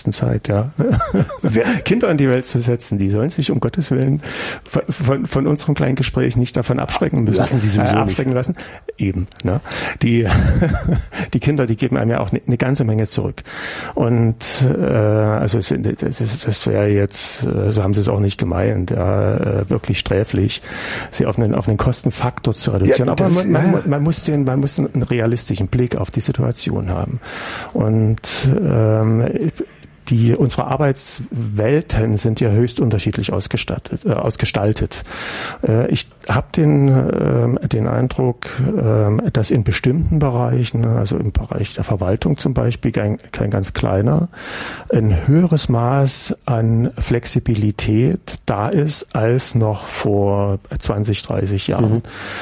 schönsten Zeit, ja. Kinder in die Welt zu setzen, die sollen sich um Gottes Willen von unserem kleinen Gespräch nicht davon abschrecken müssen. Lassen die sowieso abschrecken nicht. Lassen. Eben, ne? Die Kinder, die geben einem ja auch eine ganze Menge zurück. Und also das wäre jetzt, so haben sie es auch nicht gemeint, ja, wirklich sträflich, sie auf einen Kostenfaktor zu reduzieren. Aber man muss einen realistischen Blick auf die Situation haben. Und unsere Arbeitswelten sind ja höchst unterschiedlich ausgestaltet. Ich habe den Eindruck, dass in bestimmten Bereichen, also im Bereich der Verwaltung zum Beispiel, kein ganz kleiner, ein höheres Maß an Flexibilität da ist als noch vor 20, 30 Jahren.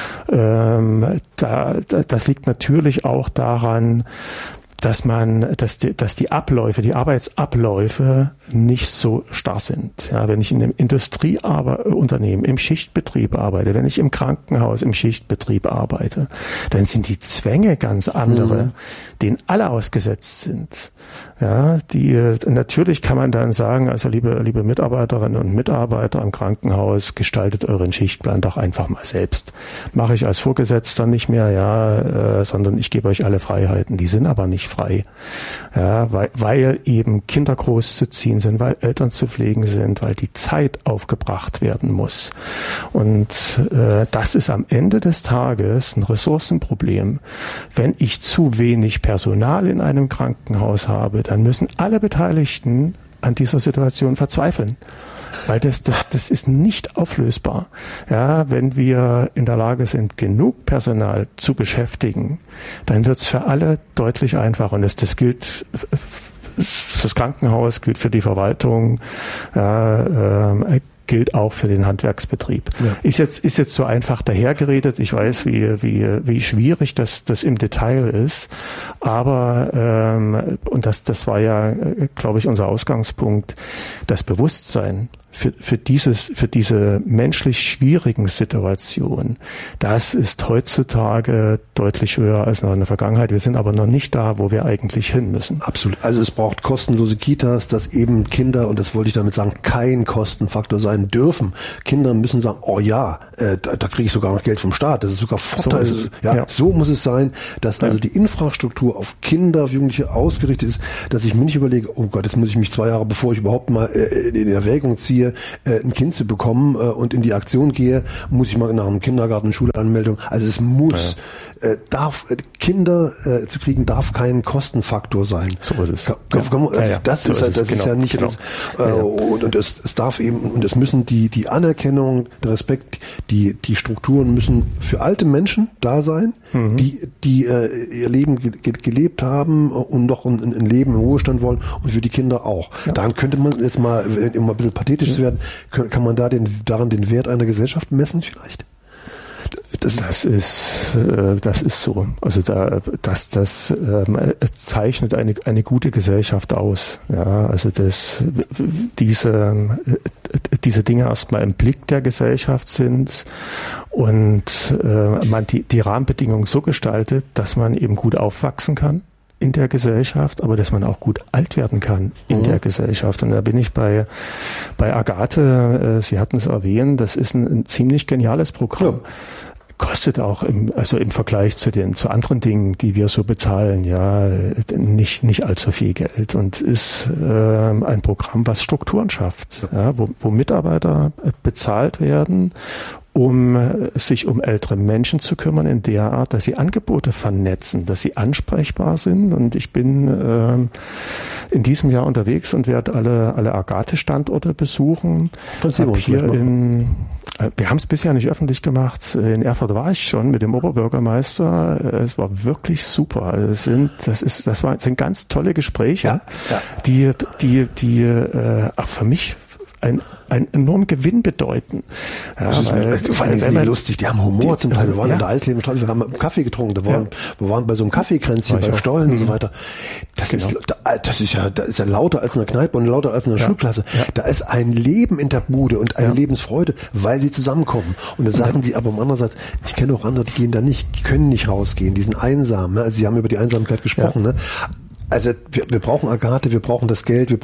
Das liegt natürlich auch daran, dass die Arbeitsabläufe nicht so starr sind. Ja, wenn ich in einem Industrieunternehmen im Schichtbetrieb arbeite, wenn ich im Krankenhaus im Schichtbetrieb arbeite, dann sind die Zwänge ganz andere, denen alle ausgesetzt sind. Ja, natürlich kann man dann sagen, also liebe Mitarbeiterinnen und Mitarbeiter am Krankenhaus, gestaltet euren Schichtplan doch einfach mal selbst. Mache ich als Vorgesetzter nicht mehr, sondern ich gebe euch alle Freiheiten. Die sind aber nicht frei. Ja, weil eben Kinder großzuziehen sind, weil Eltern zu pflegen sind, weil die Zeit aufgebracht werden muss. Und das ist am Ende des Tages ein Ressourcenproblem. Wenn ich zu wenig Personal in einem Krankenhaus habe, dann müssen alle Beteiligten an dieser Situation verzweifeln. Weil das ist nicht auflösbar. Ja, wenn wir in der Lage sind, genug Personal zu beschäftigen, dann wird es für alle deutlich einfacher. Und das gilt fürs Krankenhaus, gilt für die Verwaltung, gilt auch für den Handwerksbetrieb. Ja. Ist jetzt so einfach dahergeredet. Ich weiß, wie schwierig das im Detail ist. Aber, und das war ja, glaube ich, unser Ausgangspunkt, das Bewusstsein für diese menschlich schwierigen Situationen, das ist heutzutage deutlich höher als noch in der Vergangenheit. Wir sind aber noch nicht da, wo wir eigentlich hin müssen. Absolut. Also es braucht kostenlose Kitas, dass eben Kinder, und das wollte ich damit sagen, kein Kostenfaktor sein dürfen. Kinder müssen sagen, oh ja, da kriege ich sogar noch Geld vom Staat. Das ist sogar Vorteil. So muss es sein, dass also die Infrastruktur auf Kinder, auf Jugendliche ausgerichtet ist, dass ich mir nicht überlege, oh Gott, jetzt muss ich mich 2 Jahre, bevor ich überhaupt mal in Erwägung ziehe, ein Kind zu bekommen und in die Aktion gehe, muss ich mal nach einem Kindergarten, Schulanmeldung. Also es muss, Kinder zu kriegen, darf kein Kostenfaktor sein. So ist es. Das ist ja nicht, und es darf eben, und es müssen die Anerkennung, der Respekt, die Strukturen müssen für alte Menschen da sein, die ihr Leben gelebt haben und noch ein Leben im Ruhestand wollen, und für die Kinder auch. Ja. Dann könnte man jetzt mal, um mal ein bisschen pathetisch zu werden, kann man daran den Wert einer Gesellschaft messen vielleicht? Das ist so. Also das zeichnet eine gute Gesellschaft aus. Ja, also diese Dinge erstmal im Blick der Gesellschaft sind und man die Rahmenbedingungen so gestaltet, dass man eben gut aufwachsen kann in der Gesellschaft, aber dass man auch gut alt werden kann in der Gesellschaft. Und da bin ich bei Agathe, Sie hatten es erwähnt, das ist ein ziemlich geniales Programm. Ja. Kostet auch im Vergleich zu anderen Dingen, die wir so bezahlen, ja, nicht allzu viel Geld, und ist ein Programm, was Strukturen schafft, ja, wo Mitarbeiter bezahlt werden, um sich um ältere Menschen zu kümmern, in der Art, dass sie Angebote vernetzen, dass sie ansprechbar sind. Und ich bin in diesem Jahr unterwegs und werde alle Agathe-Standorte besuchen. Wir haben es bisher nicht öffentlich gemacht. In Erfurt war ich schon mit dem Oberbürgermeister. Es war wirklich super. Das sind ganz tolle Gespräche, die auch für mich einen enormen Gewinn bedeuten. Ja, vor allem sind die lustig, die haben Humor zum Teil. Wir waren in der Eislebenstraße, wir haben Kaffee getrunken, wir waren bei so einem Kaffeekränzchen, bei Stollen und so weiter. Das ist ja lauter als eine Kneipe und lauter als eine Schulklasse. Ja. Da ist ein Leben in der Bude und eine Lebensfreude, weil sie zusammenkommen. Und dann sagen sie aber andererseits, ich kenne auch andere, die gehen da nicht, die können nicht rausgehen, die sind einsam. Ne? Also sie haben über die Einsamkeit gesprochen. Ne? Also wir brauchen Agathe, wir brauchen das Geld,